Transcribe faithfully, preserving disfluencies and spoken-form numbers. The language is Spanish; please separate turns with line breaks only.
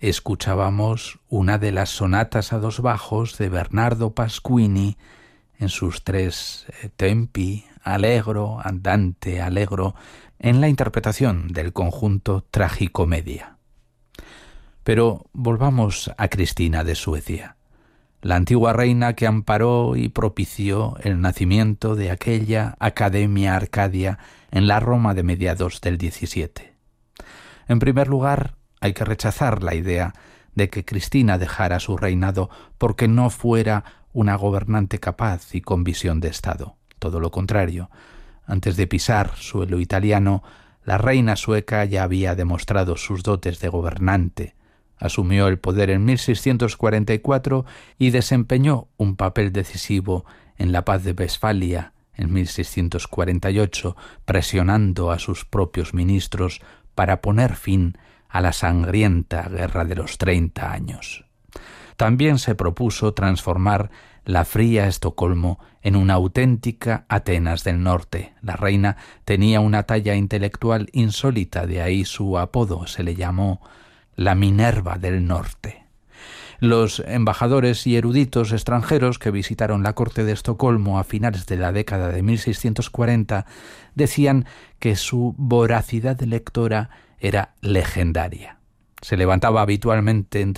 escuchábamos una de las sonatas a dos bajos de Bernardo Pasquini en sus tres eh, tempi, allegro, andante, allegro, en la interpretación del conjunto Tragicomedia. Pero volvamos a Cristina de Suecia, la antigua reina que amparó y propició el nacimiento de aquella Academia Arcadia en la Roma de mediados del diecisiete. En primer lugar, hay que rechazar la idea de que Cristina dejara su reinado porque no fuera una gobernante capaz y con visión de Estado. Todo lo contrario. Antes de pisar suelo italiano, la reina sueca ya había demostrado sus dotes de gobernante. Asumió el poder en mil seiscientos cuarenta y cuatro y desempeñó un papel decisivo en la paz de Westfalia en mil seiscientos cuarenta y ocho, presionando a sus propios ministros para poner fin a la sangrienta Guerra de los Treinta Años. También se propuso transformar la fría Estocolmo en una auténtica Atenas del Norte. La reina tenía una talla intelectual insólita, de ahí su apodo, se le llamó la Minerva del Norte. Los embajadores y eruditos extranjeros que visitaron la corte de Estocolmo a finales de la década de mil seiscientos cuarenta decían que su voracidad lectora era legendaria. Se levantaba habitualmente entre